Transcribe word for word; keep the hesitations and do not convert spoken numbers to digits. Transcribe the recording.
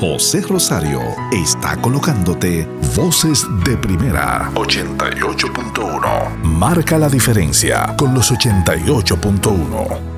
José Rosario está colocándote Voces de Primera ochenta y ocho punto uno. Marca la diferencia con los ochenta y ocho punto uno.